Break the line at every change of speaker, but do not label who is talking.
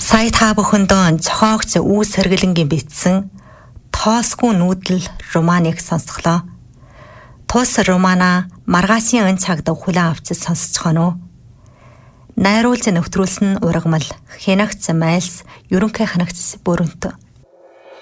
Сая та бүхэндээ цохоогч Үүс Сэргэлэнгийн бичсэн Тоосгүй нүүдэл романыг сонсголоо. Тус романа маргаашийн өн цагт хүлээн авч сонсцгоно. Найруулж нэвтрүүлсэн ургамал Хянагц Майлс ерөнхий хянагч Бүрэнт.